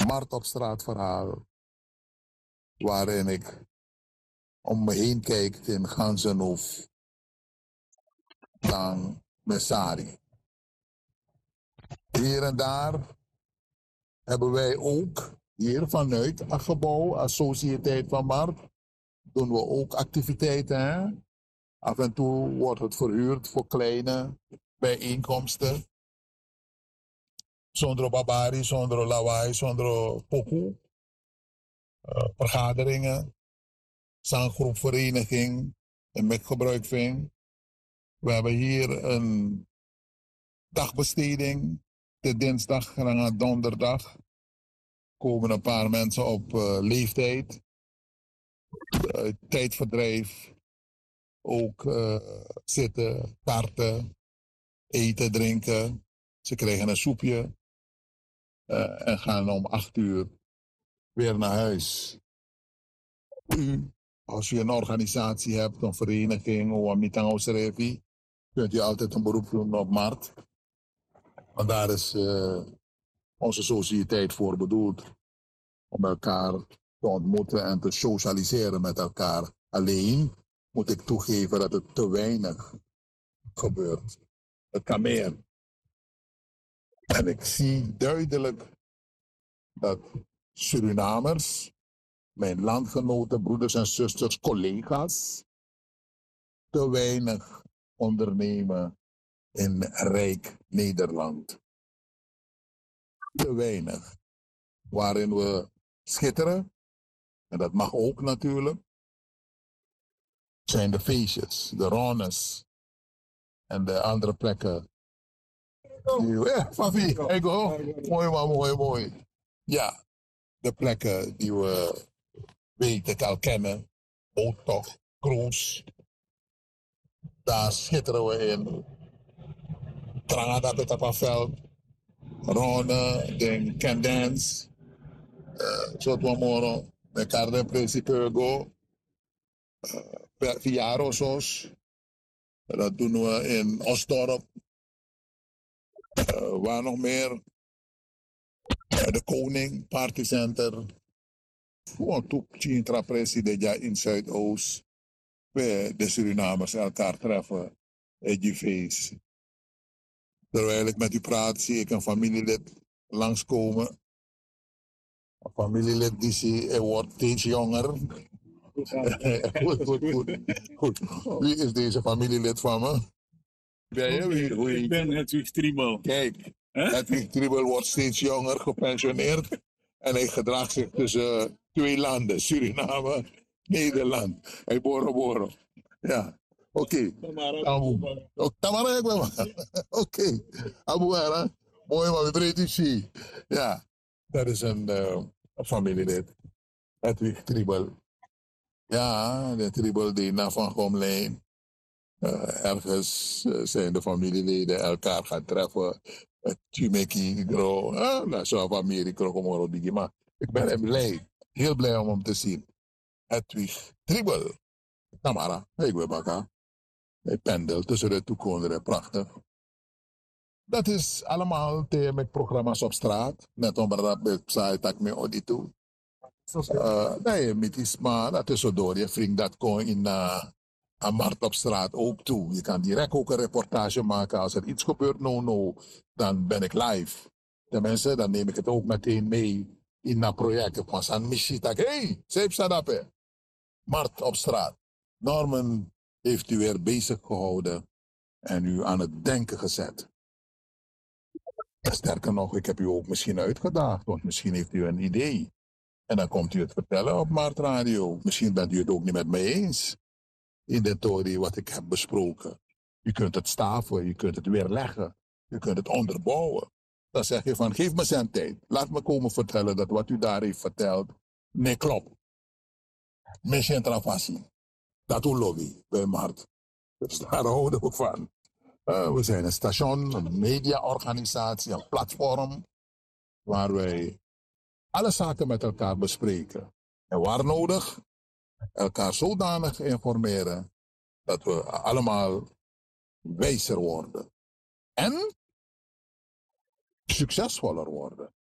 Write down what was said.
Markt op straat verhaal, waarin ik om me heen kijk in Ganzenhoef, dan Messari. Hier en daar hebben wij ook, hier vanuit het gebouw, als Sociëteit van Markt, doen we ook activiteiten. Hè? Af en toe wordt het verhuurd voor kleine bijeenkomsten. Zonder babari, zonder lawaai, zonder pokoe. Vergaderingen, zanggroepvereniging en met gebruik van. We hebben hier een dagbesteding. De dinsdag en donderdag komen een paar mensen op leeftijd. Tijdverdrijf. Ook zitten, kaarten, eten, drinken. Ze krijgen een soepje. En gaan om 8 uur weer naar huis. U, als u een organisatie hebt, een vereniging of een mitangosrevi, kunt u altijd een beroep doen op Markt. Want daar is onze sociëteit voor bedoeld. Om elkaar te ontmoeten en te socialiseren met elkaar. Alleen moet ik toegeven dat het te weinig gebeurt. Het kan meer. En ik zie duidelijk dat Surinamers, mijn landgenoten, broeders en zusters, collega's, te weinig ondernemen in rijk Nederland. Te weinig. Waarin we schitteren, en dat mag ook natuurlijk, zijn de feestjes, de ronnes en de andere plekken. Fafi, ik go. Mooi man, mooi, mooi. Ja, de plekken die we weten, al kennen. Boottocht, cruise. Daar schitteren we in. Tranga dat op een veld. Ronne, den can dance. Soort van moro. De carde principe go. Viarosos. Dat doen we in Osdorp. Waar nog meer? De Koning, Partycenter. Gewoon toepje president in Zuidoost. Waar de Surinamers elkaar treffen. En die feest. Terwijl ik met u praat, zie ik een familielid langskomen. Een familielid die zie, wordt steeds jonger. Goed. Wie is deze familielid van me? Ben je? Ik ben Hedwig Triebel. Kijk, Hedwig Triebel wordt steeds jonger, gepensioneerd. En hij gedraagt zich tussen twee landen, Suriname, Nederland. Hij boro. Ja, oké. Tamara, ik ben maar. Oké. Abuara, mooi maar, we breken zie. Ja, dat is een familielid. Hedwig Triebel. Ja, de Triebel die naar Van Gomlijn. Ergens zijn de familieleden elkaar gaan treffen. Tumeki, Gro, nou, zo Amerika, maar ik ben blij, heel blij om hem te zien. Hedwig Triebel. Tamara, ik ben baka. Hij pendelt tussen de toekomende, prachtig. Dat is allemaal met programma's op straat. Net om dat ik me audito. Nee, maar dat is zo door. Je vriend dat kon in aan Markt op straat ook toe. Je kan direct ook een reportage maken. Als er iets gebeurt, dan ben ik live. Tenminste, dan neem ik het ook meteen mee in dat project. Van San Michita. Hey, zeep staat op. Markt op straat. Norman heeft u weer bezig gehouden en u aan het denken gezet. Sterker nog, ik heb u ook misschien uitgedaagd, want misschien heeft u een idee. En dan komt u het vertellen op Markt Radio. Misschien bent u het ook niet met mij eens. In de theorie wat ik heb besproken. Je kunt het staven, je kunt het weerleggen, je kunt het onderbouwen. Dan zeg je van, geef me zijn tijd. Laat me komen vertellen dat wat u daar heeft verteld, nee klopt. Mission Travassi. Dat doen lobby bij Markt. Dus daar houden we van. We zijn een station, een mediaorganisatie, een platform waar wij alle zaken met elkaar bespreken. En waar nodig, elkaar zodanig informeren dat we allemaal wijzer worden. En succesvoller worden.